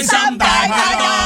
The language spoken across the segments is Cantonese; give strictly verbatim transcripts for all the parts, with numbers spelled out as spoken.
心大派對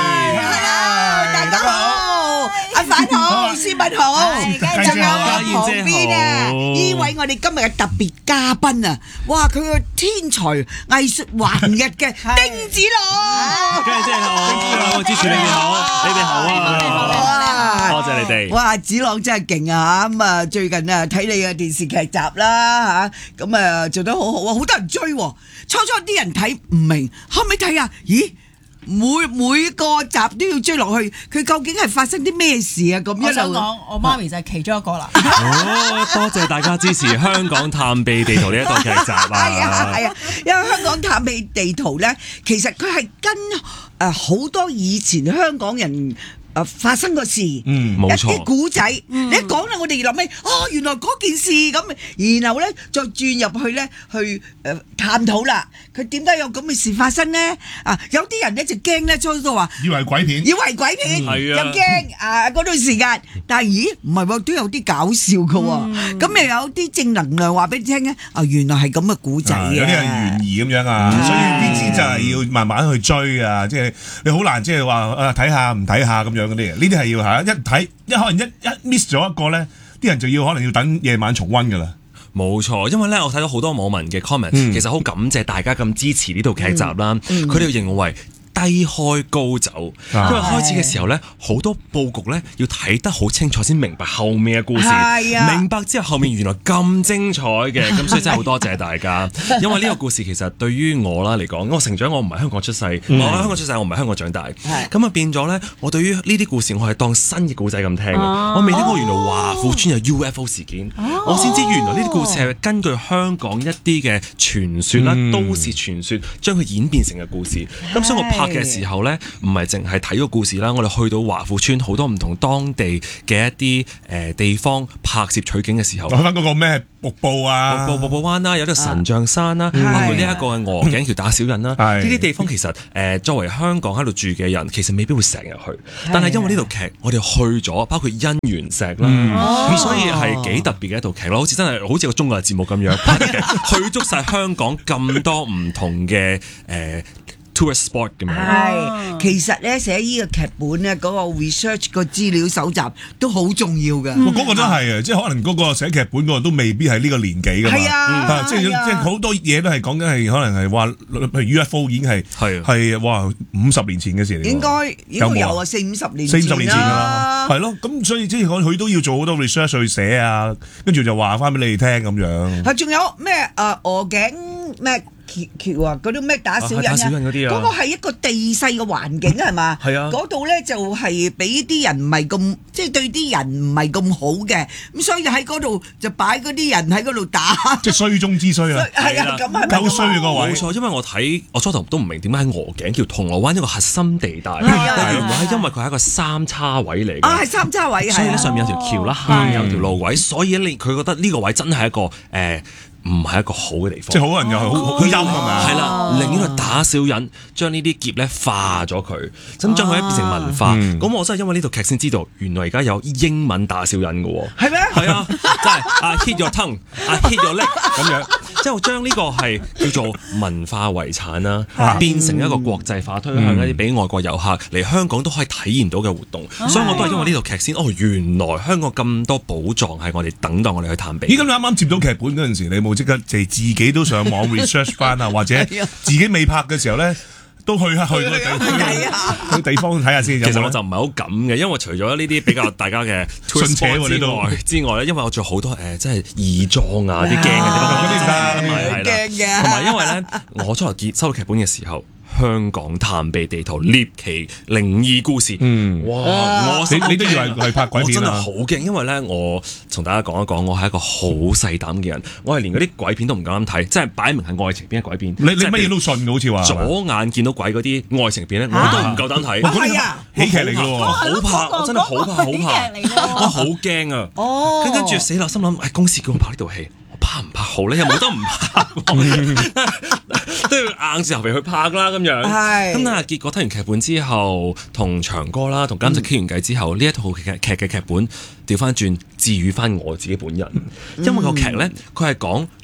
，Hello，大家好，阿凡好，思敏好，仲有我旁邊啊，呢位我哋今日嘅特別嘉賓啊，哇，佢個天才藝術橫溢嘅丁子朗， 家姐好，支持你哋好，你哋好啊，多謝你哋。 哇，子朗真係勁啊！咁啊，最近啊睇你嘅電視劇集啦嚇，咁啊做得好好啊，好多人追喎。初初啲人睇唔明，後尾睇啊，咦？每每個集都要追落去，佢究竟係發生啲咩事啊？咁我一路想講，我媽咪就係其中一個啦。 哦，多謝大家支持《香港探秘地圖》呢一套劇集啊！ 係啊係啊，因為香港探秘地圖咧，其實佢係跟誒好多以前香港人。誒發生個事， 嗯，冇錯， 一啲古仔，你一講咧，我哋諗起，哦，原來嗰件事咁，然後咧再轉入去咧，去誒探討啦，佢點解有咁嘅事發生咧？啊，有啲人咧就驚咧，初初話以為鬼片， 以為鬼片，又驚啊嗰段時間，但係咦唔係喎，都有啲搞笑嘅喎，咁又有啲正能量話俾你聽咧，啊原來係咁嘅古仔嘅， 有啲係懸疑咁樣啊，所以呢啲就係要慢慢去追啊，即係你好難即係話啊睇下唔睇下咁樣。嗰啲呢啲係要嚇一睇一可能一一 miss 咗一個咧，啲人就要可能要等夜晚重溫噶啦。 冇錯，因為咧我睇到好多網民嘅 comment，、嗯、其實好感謝大家咁支持呢套劇集啦。佢哋認為低開高走，因為開始嘅時候咧，好多佈局咧要睇得好清楚先明白後面嘅故事。明白之後，後面原來咁精彩嘅，咁所以真係好多謝大家。因為呢個故事其實對於我啦嚟講，我成長我唔係香港出世，嗯、我喺香港出世，我唔係香港長大。咁啊變咗咧，我對於呢啲故事我係當新嘅故仔咁聽嘅。哦、我未聽過原來華富村有 U F O 事件，哦、我先知原來呢啲故事係根據香港一啲嘅傳說啦、嗯、都市傳說，將佢演變成嘅故事。咁所以我拍嘅時候咧，唔係淨係睇個故事啦，我哋去到華富村好多唔同當地嘅一啲誒、呃、地方拍攝取景嘅時候， 講翻嗰個咩瀑布啊， 瀑布瀑布灣啦，有啲神像山啦，包括呢一個係鵝頸橋打小人啦，呢啲地方其實誒、呃、作為香港喺度住嘅人，其實未必會成日去，但係因為呢套劇我哋去咗，包括姻緣石啦，咁、嗯、所以係幾特別嘅一套劇咯，好似真係好似個綜藝節目咁樣，去足晒香港咁多唔同嘅誒。呃tourist spot 咁樣， 係其實咧寫呢個劇本咧，嗰個 research 個資料搜集都好重要嘅。 嗰個都係啊，即係可能嗰個寫劇本嗰個都未必係呢個年紀㗎嘛。係啊，即係即係好多嘢都係講緊係可能係話，譬如 U F O 已經係係係哇五十年前嘅事嚟。應該應該有啊，四五十年四五十年前㗎啦。係咯，咁所以即係佢都要做好多 research 去寫啊，跟住就話翻俾你哋聽咁樣。係仲有咩誒鵝頸咩？橋橋啊，嗰啲咩打小人啊，嗰個係一個地勢嘅環境係嘛？係啊，嗰度咧就係俾啲人唔係咁，即係對啲人唔係咁好嘅，咁所以喺嗰度就擺嗰啲人喺嗰度打，即係衰中之衰啊！ 係啊，咁係咪夠衰個位？ 冇錯，因為我睇我初頭都唔明點解喺鵝頸橋銅鑼灣一個核心地帶，但係原來係因為佢係一個三叉位嚟嘅。 啊，係三叉位， 所以咧上面有條橋啦，下面有條路位，所以你佢覺得呢個位真係一個誒。唔係一個好嘅地方， 即係好人又好好陰係咪？ 係啦，寧願去打小人，將呢啲劫咧化咗佢，咁將佢變成文化。咁我真係因為呢套劇先知道，原來而家有英文打小人嘅喎。係咩？係啊，真係啊 hit your tongue，啊 hit your leg 咁樣，即係我將呢個係叫做文化遺產啦，變成一個國際化，推向一啲俾外國遊客嚟香港都可以體驗到嘅活動。所以我都係因為呢套劇先，哦，原來香港咁多寶藏係我哋等待我哋去探秘。 咦？咁你啱啱接到劇本嗰陣時，你冇即刻就自己都上網 research 翻啊，或者自己未拍嘅時候咧，都去下去嗰個地方，去地方睇下先。 其實我就唔係好敢嘅，因為除咗呢啲比較大家嘅信扯之外之外咧，因為我做好多誒，即係義裝啊，啲驚嘅地方嗰啲啦，係啦，同埋因為咧，我初頭結收到劇本嘅時候。香港探秘地圖獵奇靈異故事，嗯，哇！我你你都以為係拍鬼片啊？ 我真係好驚，因為咧，我同大家講一講，我係一個好細膽嘅人，我係連嗰啲鬼片都唔敢睇，即係擺明係愛情片嘅鬼片。 你你乜嘢都信嘅，好似話左眼見到鬼嗰啲愛情片咧，我都唔夠膽睇。 係啊， 喜劇嚟嘅喎， 好怕，我真係好怕好怕，我好驚啊！哦，跟住死啦，心諗，誒公司叫我拍呢套戲。拍唔拍好咧？又冇得唔拍，都要硬住頭皮去拍啦咁樣。咁但係結果睇完劇本之後，同長哥啦，同監製傾完偈之後，呢、嗯、一套劇劇嘅劇本調翻轉，治癒翻我自己本人。因為個劇咧，佢係講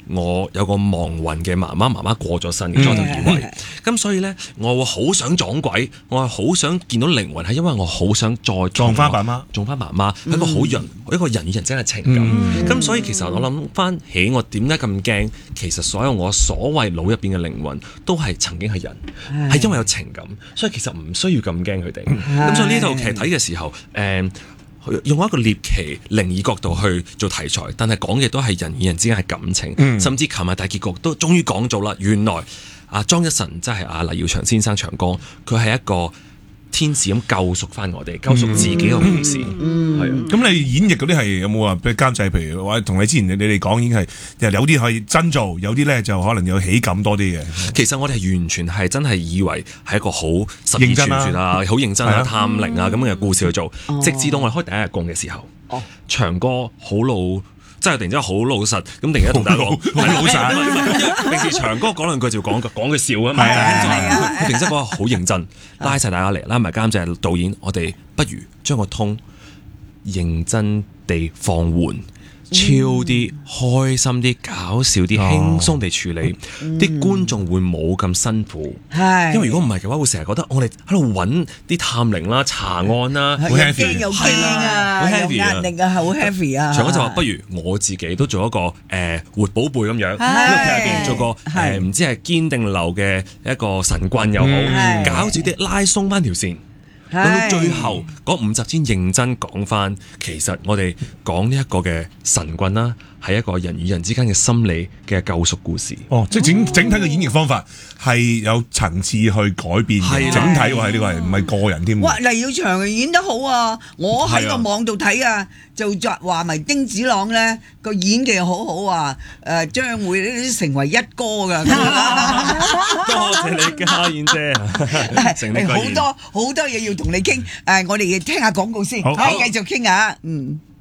我有個亡魂嘅媽媽，媽媽過咗身嘅，我就以為，咁所以咧，我會好想撞鬼，我係好想見到靈魂，係因為我好想再撞翻爸媽， 撞翻媽媽，係一個好人，一個人與人之間嘅情感。咁所以其實我諗翻起，我點解咁驚？其實所有我所謂腦入邊嘅靈魂，都係曾經係人，係因為有情感，所以其實唔需要咁驚佢哋。咁所以呢套劇睇嘅時候，誒。用一個獵奇靈異角度去做題材，但係講嘅都係人與人之間嘅感情，嗯、甚至琴日大結局都終於講咗啦。原來阿莊一晨即係阿黎耀祥先生長哥，佢係一個天使咁救贖翻我哋，救贖自己嘅故事。 嗯，係啊。咁你演繹嗰啲係有冇話俾監製？譬如話同你之前你哋講已經係有啲可以真做，有啲咧就可能有喜感多啲嘅。 其實我哋係完全係真係以為係一個好實意傳説啊，好認真啊、探靈啊咁嘅故事去做，直至到我哋開第一日工嘅時候，長哥好老。真係突然之間好老實，咁突然間同大家講，好老實。平時長哥講兩句就講講句笑啊嘛，佢突然之間講好認真，拉晒大家嚟，拉埋監製導演，我哋不如將個通認真地放緩。超啲、開心啲、搞笑啲、輕鬆地處理，啲觀眾會冇咁辛苦。係，因為如果唔係嘅話，會成日覺得我哋喺度揾啲探靈啦、查案啦， 好 heavy，又驚啊， 好 heavy 壓力啊，好 heavy 啊。 長哥就話：不如我自己都做一個誒活寶貝咁樣，呢個劇入邊做個誒唔知係堅定流嘅一個神棍又好，搞住啲拉鬆翻條線。到最後嗰五集先認真講翻，其實我哋講呢一個嘅神棍啦，係一個人與人之間嘅心理嘅救贖故事。 哦，即係整整體嘅演繹方法係有層次去改變嘅，整體喎係呢個係唔係個人添。 哇！黎耀祥演得好啊！我喺個網度睇啊，就作話埋丁子朗咧個演技好好啊！誒，將會成為一哥㗎。 多謝你家燕姐啊！ 好多好多嘢要同你傾，誒，我哋聽下廣告先，可以繼續傾下，嗯。